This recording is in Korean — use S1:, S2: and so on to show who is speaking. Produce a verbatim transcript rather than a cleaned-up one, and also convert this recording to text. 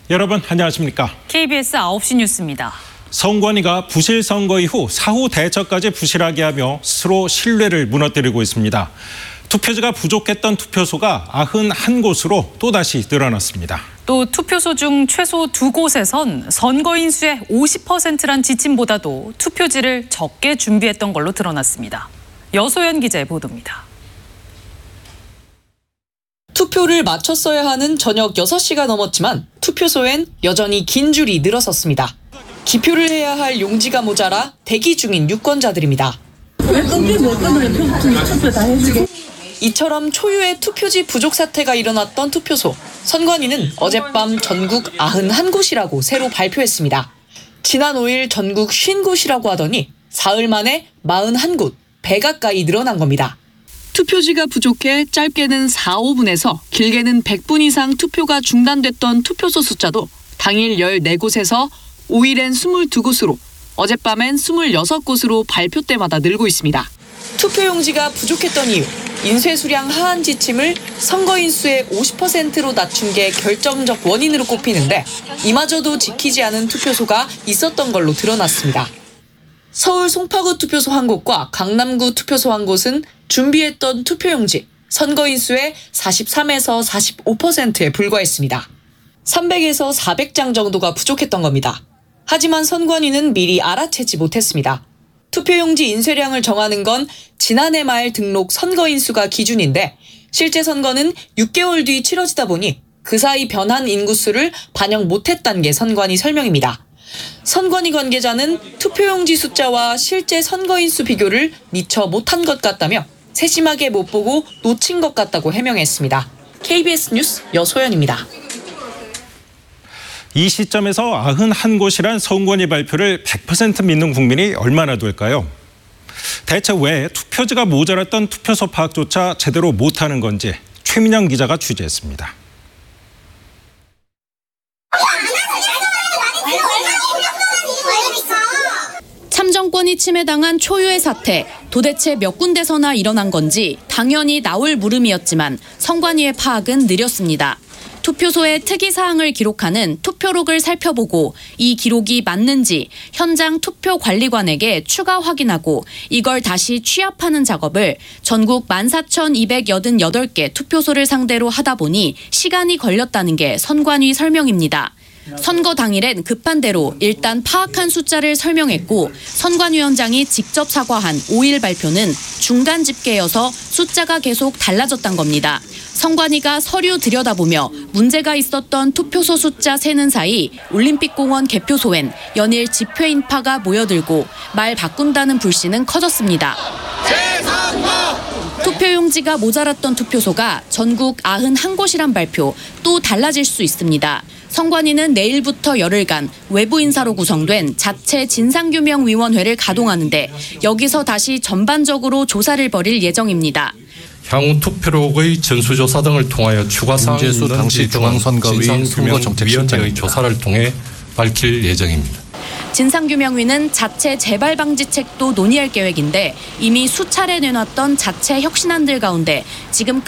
S1: 여러분 안녕하십니까?
S2: 케이비에스 아홉 시 뉴스입니다.
S1: 선관위가 부실 선거 이후 사후 대처까지 부실하게 하며 스스로 신뢰를 무너뜨리고 있습니다. 투표지가 부족했던 투표소가 구십일 곳으로 또다시 늘어났습니다.
S2: 또 투표소 중 최소 두 곳에선 선거인 수의 오십 퍼센트란 지침보다도 투표지를 적게 준비했던 걸로 드러났습니다. 여소연 기자의 보도입니다.
S3: 투표를 마쳤어야 하는 저녁 여섯 시가 넘었지만 투표소엔 여전히 긴 줄이 늘어섰습니다. 기표를 해야 할 용지가 모자라 대기 중인 유권자들입니다. 이처럼 초유의 투표지 부족 사태가 일어났던 투표소. 선관위는 어젯밤 전국 구십일 곳이라고 새로 발표했습니다. 지난 오 일 전국 오십 곳이라고 하더니 사흘 만에 사십일 곳, 배 가까이 늘어난 겁니다. 투표지가 부족해 짧게는 사, 오 분에서 길게는 백 분 이상 투표가 중단됐던 투표소 숫자도 당일 열네 곳에서 오 일엔 이십이 곳으로 어젯밤엔 이십육 곳으로 발표 때마다 늘고 있습니다. 투표용지가 부족했던 이유, 인쇄 수량 하한 지침을 선거인 수의 오십 퍼센트로 낮춘 게 결정적 원인으로 꼽히는데 이마저도 지키지 않은 투표소가 있었던 걸로 드러났습니다. 서울 송파구 투표소 한 곳과 강남구 투표소 한 곳은 준비했던 투표용지, 선거인 수의 사십삼에서 사십오 퍼센트에 불과했습니다. 삼백에서 사백 장 정도가 부족했던 겁니다. 하지만 선관위는 미리 알아채지 못했습니다. 투표용지 인쇄량을 정하는 건 지난해 말 등록 선거인 수가 기준인데 실제 선거는 육 개월 뒤 치러지다 보니 그 사이 변한 인구수를 반영 못했다는 게 선관위 설명입니다. 선관위 관계자는 투표용지 숫자와 실제 선거인 수 비교를 미처 못한 것 같다며 세심하게 못 보고 놓친 것 같다고 해명했습니다. 케이비에스 뉴스 여소연입니다.
S1: 이 시점에서 구십일 곳이란 선관위 발표를 백 퍼센트 믿는 국민이 얼마나 될까요? 대체 왜 투표지가 모자랐던 투표소 파악조차 제대로 못하는 건지 최민영 기자가 취재했습니다.
S4: 참정권이 침해당한 초유의 사태, 도대체 몇 군데서나 일어난 건지 당연히 나올 물음이었지만 선관위의 파악은 느렸습니다. 투표소의 특이사항을 기록하는 투표록을 살펴보고 이 기록이 맞는지 현장 투표관리관에게 추가 확인하고 이걸 다시 취합하는 작업을 전국 만 사천이백팔십팔 개 투표소를 상대로 하다 보니 시간이 걸렸다는 게 선관위 설명입니다. 선거 당일엔 급한 대로 일단 파악한 숫자를 설명했고 선관위원장이 직접 사과한 오 일 발표는 중간 집계여서 숫자가 계속 달라졌단 겁니다. 선관위가 서류 들여다보며 문제가 있었던 투표소 숫자 세는 사이 올림픽공원 개표소엔 연일 집회 인파가 모여들고 말 바꾼다는 불씨는 커졌습니다. 투표용지가 모자랐던 투표소가 전국 구십일 곳이란 발표, 또 달라질 수 있습니다. 선관위는 내일부터 열흘간 외부 인사로 구성된 자체 진상규명위원회를 가동하는데 여기서 다시 전반적으로 조사를 벌일 예정입니다.
S5: 향후 투표록의 전수조사 등을 통하여 추가 사항이
S6: 윤재수 당시 중앙선거위
S5: 선거정책위원회의 조사를 통해 밝힐 예정입니다.
S4: 진상규명위는 자체 재발 방지책도 논의할 계획인데 이미 수차례 내놨던 자체 혁신안들 가운데 지금까지